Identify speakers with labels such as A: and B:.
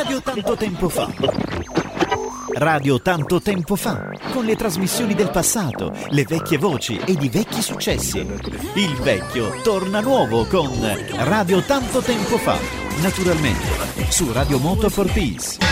A: Radio Tanto Tempo Fa. Radio Tanto Tempo Fa, con le trasmissioni del passato, le vecchie voci ed i vecchi successi. Il vecchio torna nuovo con Radio Tanto Tempo Fa, naturalmente su Radio Moto for Peace.